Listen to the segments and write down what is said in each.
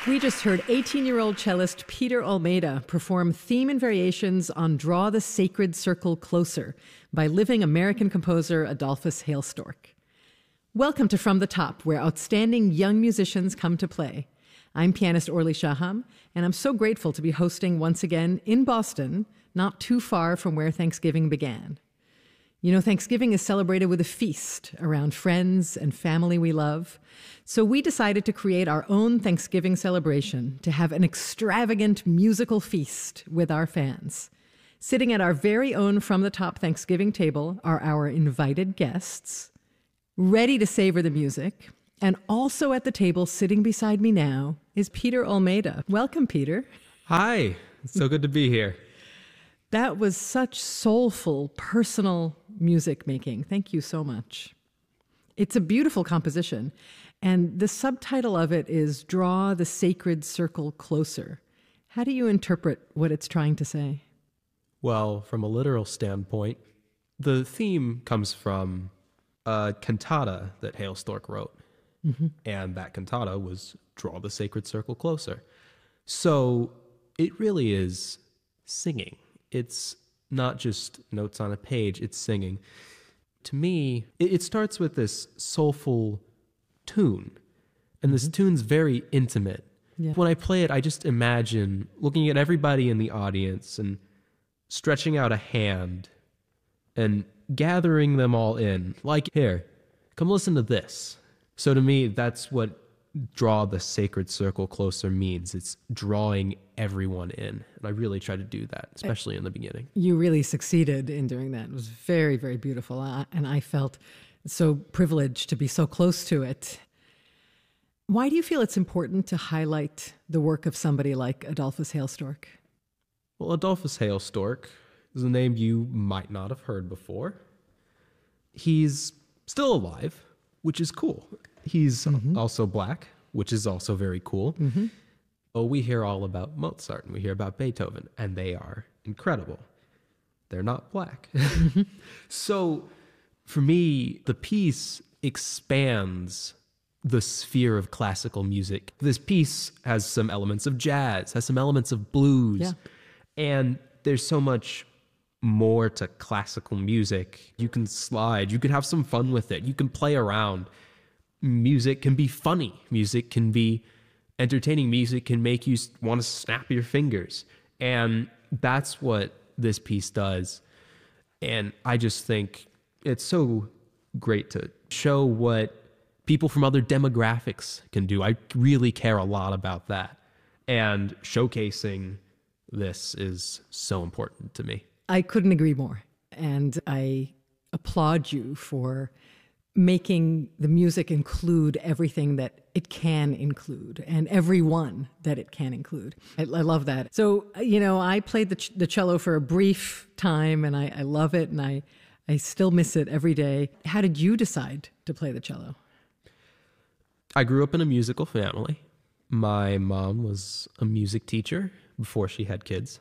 We just heard 18-year-old cellist Peter Almeida perform theme and variations on Draw the Sacred Circle Closer by living American composer Adolphus Hailstork. Welcome to From the Top, where outstanding young musicians come to play. I'm pianist Orly Shaham, and I'm so grateful to be hosting once again in Boston, not too far from where Thanksgiving began. You know, Thanksgiving is celebrated with a feast around friends and family we love. So we decided to create our own Thanksgiving celebration to have an extravagant musical feast with our fans. Sitting at our very own From the Top Thanksgiving table are our invited guests, ready to savor the music. And also at the table sitting beside me now is Peter Almeida. Welcome, Peter. Hi, it's so good to be here. That was such soulful, personal music making. Thank you so much. It's a beautiful composition, and the subtitle of it is Draw the Sacred Circle Closer. How do you interpret what it's trying to say? Well, from a literal standpoint, the theme comes from a cantata that Hailstork wrote, and that cantata was Draw the Sacred Circle Closer. So it really is singing. It's not just notes on a page, it's singing. To me, it starts with this soulful tune, and this tune's very intimate. Yeah. When I play it, I just imagine looking at everybody in the audience and stretching out a hand and gathering them all in. Like, here, come listen to this. So to me, that's what Draw the Sacred Circle Closer means. It's drawing everyone in. And I really try to do that, especially in the beginning. You really succeeded in doing that. It was very, very beautiful. And I felt so privileged to be so close to it. Why do you feel it's important to highlight the work of somebody like Adolphus Hailstork? Well, Adolphus Hailstork is a name you might not have heard before. He's still alive, which is cool. He's also black, which is also very cool. Oh, we hear all about Mozart and we hear about Beethoven, and they are incredible. They're not black. So for me, the piece expands the sphere of classical music. This piece has some elements of jazz, has some elements of blues, and there's so much more to classical music. You can slide, you can have some fun with it, you can play around. Music can be funny. Music can be entertaining. Music can make you want to snap your fingers. And that's what this piece does. And I just think it's so great to show what people from other demographics can do. I really care a lot about that. And showcasing this is so important to me. I couldn't agree more. And I applaud you for making the music include everything that it can include and everyone that it can include. I love that. So, you know, I played the cello for a brief time, and I love it, and I still miss it every day. How did you decide to play the cello? I grew up in a musical family. My mom was a music teacher before she had kids.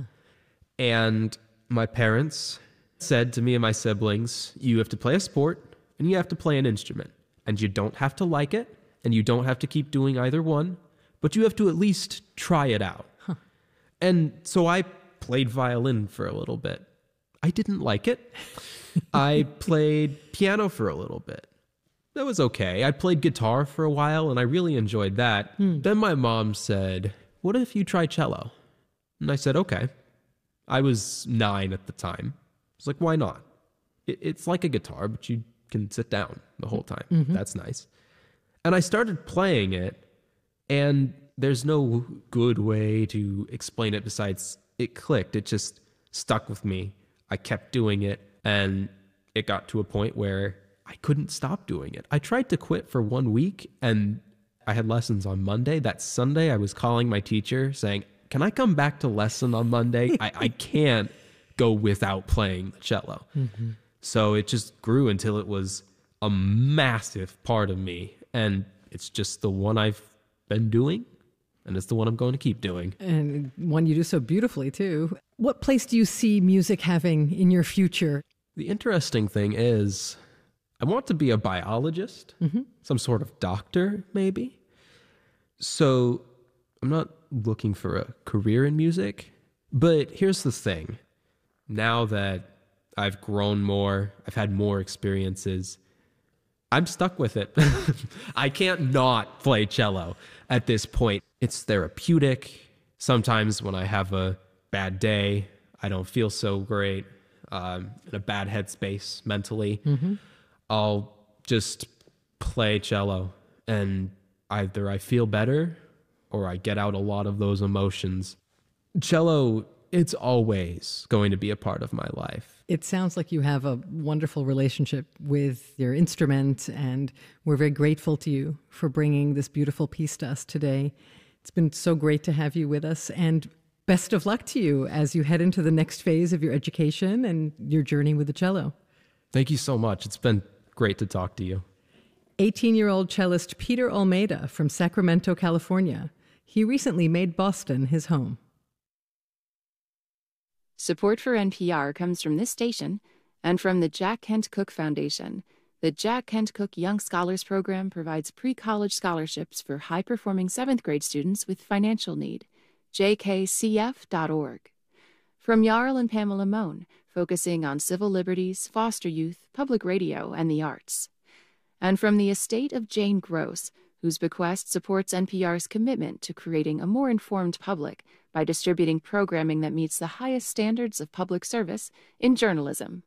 And my parents said to me and my siblings, you have to play a sport, and you have to play an instrument, and you don't have to like it, and you don't have to keep doing either one, but you have to at least try it out. And so I played violin for a little bit. I didn't like it. I played piano for a little bit. That was okay. I played guitar for a while, and I really enjoyed that. Then my mom said, what if you try cello? And I said, okay. I was 9 at the time. I was like, why not? It's like a guitar, but you can sit down the whole time. That's nice. And I started playing it, and there's no good way to explain it besides it clicked. It just stuck with me. I kept doing it, and it got to a point where I couldn't stop doing it. I tried to quit for 1 week, and I had lessons on Monday. That Sunday, I was calling my teacher saying, can I come back to lesson on Monday? I can't go without playing the cello. So it just grew until it was a massive part of me. And it's just the one I've been doing, and it's the one I'm going to keep doing. And one you do so beautifully, too. What place do you see music having in your future? The interesting thing is, I want to be a biologist, some sort of doctor, maybe. So I'm not looking for a career in music. But here's the thing. Now that I've grown more, I've had more experiences, I'm stuck with it. I can't not play cello at this point. It's therapeutic. Sometimes when I have a bad day, I don't feel so great, in a bad headspace mentally, I'll just play cello, and either I feel better or I get out a lot of those emotions. Cello, it's always going to be a part of my life. It sounds like you have a wonderful relationship with your instrument, and we're very grateful to you for bringing this beautiful piece to us today. It's been so great to have you with us, and best of luck to you as you head into the next phase of your education and your journey with the cello. Thank you so much. It's been great to talk to you. 18-year-old cellist Peter Almeida from Sacramento, California. He recently made Boston his home. Support for NPR comes from this station and from the Jack Kent Cooke Foundation. The Jack Kent Cooke Young Scholars Program provides pre-college scholarships for high-performing 7th grade students with financial need. jkcf.org. From Jarl and Pamela Mohn, focusing on civil liberties, foster youth, public radio, and the arts. And from the estate of Jane Gross, whose bequest supports NPR's commitment to creating a more informed public by distributing programming that meets the highest standards of public service in journalism.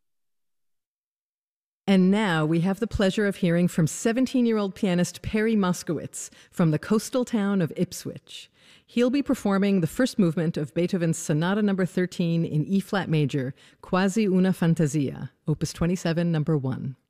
And now we have the pleasure of hearing from 17-year-old pianist Perry Moskowitz from the coastal town of Ipswich. He'll be performing the first movement of Beethoven's Sonata No. 13 in E-flat major, Quasi una Fantasia, Opus 27, No. 1.